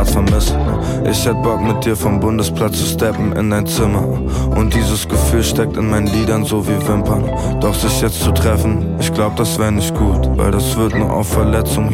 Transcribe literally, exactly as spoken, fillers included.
hart vermisse. Ich hätt Bock mit dir vom Bundesplatz zu steppen in dein Zimmer. Und dieses Gefühl steckt in meinen Lidern so wie Wimpern. Doch sich jetzt zu treffen, ich glaub das wär nicht gut, weil das wird nur auf Verletzung